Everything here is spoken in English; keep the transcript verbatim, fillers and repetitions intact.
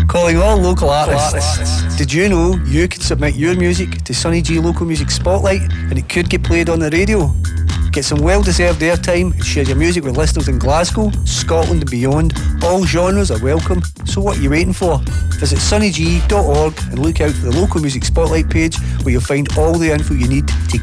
Calling all local artists. Did you know you could submit your music to Sonny G Local Music Spotlight and it could get played on the radio? Get some well-deserved airtime and share your music with listeners in Glasgow, Scotland and beyond. All genres are welcome, so what are you waiting for? Visit sonny g dot org and look out for the Local Music Spotlight page where you'll find all the info you need to